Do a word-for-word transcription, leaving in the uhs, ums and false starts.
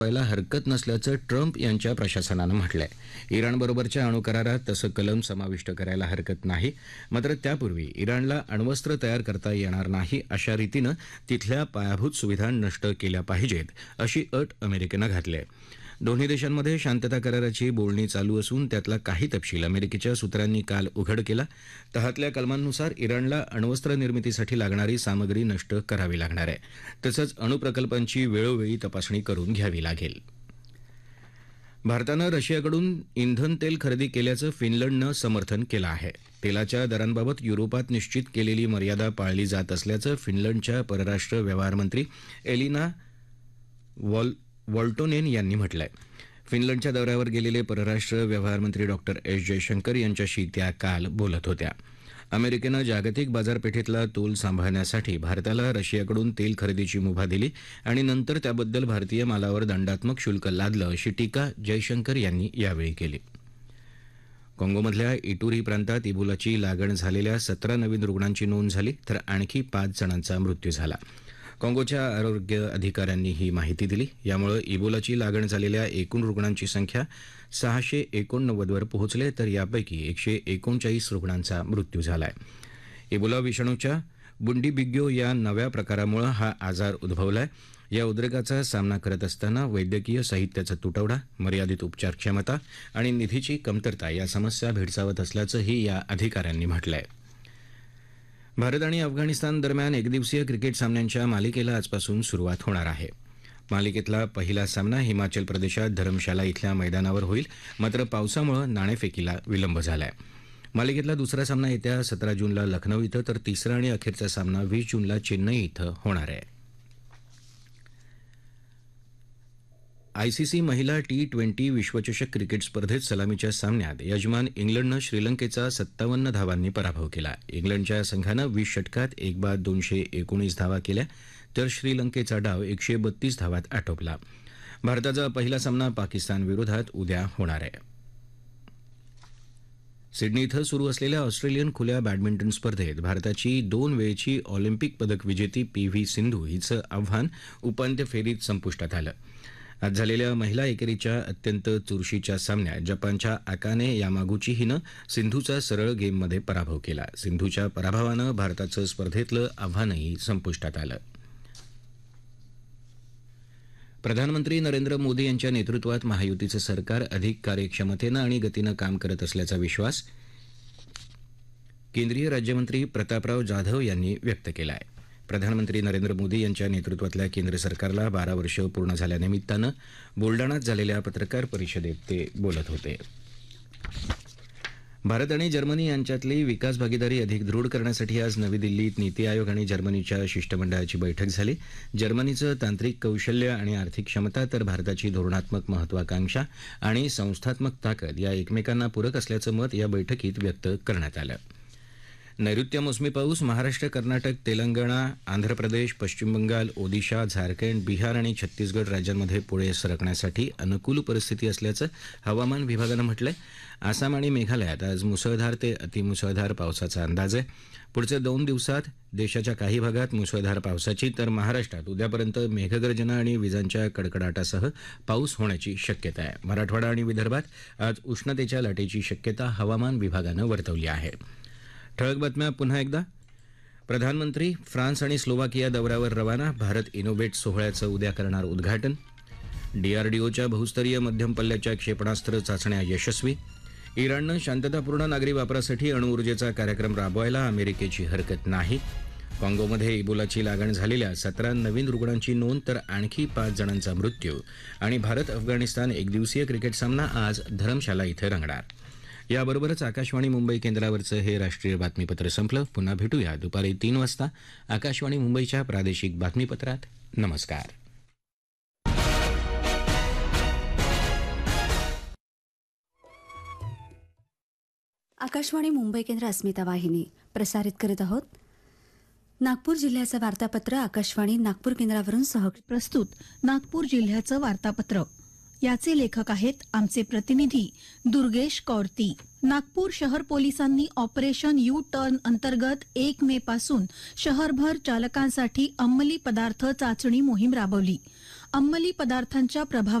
व्हायला हरकत नसल्याचं ट्रम्प यांच्या प्रशासनानं म्हटलंय. इराणबरोबरच्या अणुकरारात तसं कलम समाविष्ट करायला हरकत नाही, मात्र त्यापूर्वी इराणला अण्वस्त्र तयार करता येणार नाही अशा रीतीनं तिथल्या पायाभूत सुविधा नष्ट केल्या पाहिजेत अशी अट अमेरिकेनं घातली आहे. दोन्ही देशांमध्ये शांतता कराराची बोलणी चालू असून त्यातला काही तपशील अमेरिकेच्या सूत्रांनी काल उघड केला. तहातल्या कलमांनुसार इराणला अण्वस्त्र निर्मितीसाठी लागणारी सामग्री नष्ट करावी लागणार आहे. तसंच अणुप्रकल्पांची वेळोवेळी तपासणी करून घ्यावी लागेल. भारतानं रशियाकडून इंधन तेल खरेदी केल्याचं फिनलंडनं समर्थन केलं आहे. तेलाच्या दरांबाबत युरोपात निश्चित केलेली मर्यादा पाळली जात असल्याचं फिनलंडच्या परराष्ट्र व्यवहारमंत्री एलिना वॉल वॉल्टोनेन यांनी म्हटलंय. फिनलंडच्या दौऱ्यावर गेलेले परराष्ट्र व्यवहारमंत्री डॉक्टर एस जयशंकर यांच्याशी त्या काल बोलत होत्या. अमेरिकेनं जागतिक बाजारपेठेतला तोल सांभाळण्यासाठी भारताला रशियाकडून तेल खरेदीची मुभा दिली आणि नंतर त्याबद्दल भारतीय मालावर दंडात्मक शुल्क लादलं अशी टीका जयशंकर यांनी यावेळी केली. काँगोमधल्या इटुरी प्रांतात इबोलाची लागण झालेल्या सतरा नवीन रुग्णांची नोंद झाली, तर आणखी पाच जणांचा मृत्यू झाला. काँगोच्या आरोग्य अधिकाऱ्यांनी ही माहिती दिली. यामुळे इबोलाची लागण झालेल्या एकूण रुग्णांची संख्या सहाशे एकोणनव्वदवर पोहोचले, तर यापैकी एकशे एकोणचाळीस रुग्णांचा मृत्यू झाला आहे. इबोला विषाणूच्या बुंडीबिग्यो या नव्या प्रकारामुळे हा आजार उद्भवलाय. या उद्रेकाचा सामना करत असताना वैद्यकीय साहित्याचा तुटवडा, मर्यादित उपचार क्षमता आणि निधीची कमतरता या समस्या भेडसावत असल्याचंही या अधिकाऱ्यांनी म्हटलंय. भारत आणि अफगाणिस्तान दरम्यान एकदिवसीय क्रिकेट सामन्यांच्या मालिकेला आजपासून सुरुवात होणार आहे. मालिकेतला पहिला सामना हिमाचल प्रदेशात धरमशाला इथल्या मैदानावर होईल, मात्र पावसामुळे नाणेफेकीला विलंब झालाय. मालिकेतला दुसरा सामना येत्या सतरा जूनला लखनौ इथं, तर तिसरा आणि अखेरचा सामना वीस जूनला चेन्नई इथं होणार आहे. आयसीसी महिला टी ट्वेंटी विश्वचषक क्रिकेट स्पर्धेत सलामीच्या सामन्यात यजमान इंग्लंडनं श्रीलंकेचा सत्तावन्न धावांनी पराभव केला. इंग्लंडच्या संघानं वीस षटकात एक बाद दोनशे एकोणीस धावा केल्या, तर श्रीलंकेचा डाव एकशे बत्तीस धावात आटोपला. भारताचा पहिला सामना पाकिस्तान विरोधात उद्या होणार आहे. सिडनी इथं सुरू असलेल्या ऑस्ट्रेलियन खुल्या बॅडमिंटन स्पर्धेत भारताची दोन वेळची ऑलिम्पिक पदक विजेती पी व्ही सिंधू हिचं आव्हान उपांत्य फेरीत संपुष्टात आलं. आज झालेल्या महिला एकेरीच्या अत्यंत चुरशीच्या सामन्यात जपानच्या आकाने यामागुची हिनं सिंधूचा सरळ गेममध्ये पराभव केला. सिंधूच्या पराभवानं भारताचं स्पर्धेतलं आव्हानही संपुष्टात आलं. प्रधानमंत्री नरेंद्र मोदी यांच्या नेतृत्वात महायुतीचं सरकार अधिक कार्यक्षमतेनं आणि गतीनं काम करत असल्याचा विश्वास केंद्रीय राज्यमंत्री प्रतापराव जाधव यांनी व्यक्त केला आहे. प्रधानमंत्री नरेंद्र मोदी यांच्या नेतृत्वातल्या केंद्र सरकारला बारा वर्ष पूर्ण झाल्यानिमित्तानं बुलडाण्यात झालेल्या पत्रकार परिषदेत ते बोलत होते. भारत आणि जर्मनी यांच्यातली विकास भागीदारी अधिक दृढ करण्यासाठी आज नवी दिल्लीत नीती आयोग आणि जर्मनीच्या शिष्टमंडळाची बैठक झाली. जर्मनीचं तांत्रिक कौशल्य आणि आर्थिक क्षमता, तर भारताची धोरणात्मक महत्वाकांक्षा आणि संस्थात्मक ताकद या एकमेकांना पूरक असल्याचं मत या बैठकीत व्यक्त करण्यात आलं. नैऋत्य मोसमी पाऊस महाराष्ट्र, कर्नाटक, तेलंगणा, आंध्र प्रदेश, पश्चिम बंगाल, ओदिशा, झारखंड, बिहार आणि छत्तीसगड राज्यांमध्ये पुढे सरकण्यासाठी अनुकूल परिस्थिती असल्याचं हवामान विभागानं म्हटलंय. आसाम आणि मेघालयात आज मुसळधार ते अतिमुसळधार पावसाचा अंदाज आहे. पुढच्या दोन दिवसात देशाच्या काही भागात मुसळधार पावसाची, तर महाराष्ट्रात उद्यापर्यंत मेघगर्जना आणि विजांच्या कडकडाटासह पाऊस होण्याची शक्यता आहे. मराठवाडा आणि विदर्भात आज उष्णतेच्या लाटेची शक्यता हवामान विभागानं वर्तवली आहे. ठळक बातम्या पुन्हा एकदा. प्रधानमंत्री फ्रान्स आणि स्लोवाकिया दौऱ्यावर रवाना. भारत इनोव्हेट सोहळ्याचं उद्या करणार उद्घाटन. डीआरडीओच्या बहुस्तरीय मध्यम पल्ल्याच्या क्षेपणास्त्र चाचण्या यशस्वी. इराणनं शांततापूर्ण नागरी वापरासाठी अणुऊर्जेचा कार्यक्रम राबवायला अमेरिकेची हरकत नाही. काँगोमध्ये इबोलाची लागण झालेल्या सतरा नवीन रुग्णांची नोंद, तर आणखी पाच जणांचा मृत्यू. आणि भारत अफगाणिस्तान एकदिवसीय क्रिकेट सामना आज धरमशाला इथं रंगणार. याबरोबरच आकाशवाणी मुंबई केंद्रावरचं हे राष्ट्रीय बातमीपत्र संपलं. पुन्हा भेटूया दुपारी तीन वाजता आकाशवाणी मुंबईच्या प्रादेशिक बातमीपत्रात. नमस्कार. आकाशवाणी मुंबई केंद्र अस्मिता वाहिनी प्रसारित करीत आहोत. नागपूर जिल्ह्याचं वार्तापत्र आकाशवाणी नागपूर केंद्रावरून सह प्रस्तुत नागपूर जिल्ह्याचं वार्तापत्र. याचे लेखक आहेत आमचे प्रतिनिधी दुर्गेश कौरती. नागपूर शहर पोलिसांनी ऑपरेशन यू टर्न अंतर्गत एक मे पासून शहरभर चालकांसाठी अंमली पदार्थ चाचणी मोहीम राबवली. अंमली पदार्थांच्या प्रभाव